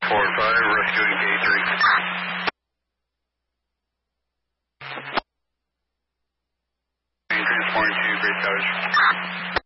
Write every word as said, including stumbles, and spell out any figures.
four five, rescuing K three. Transporting to Great Cottage.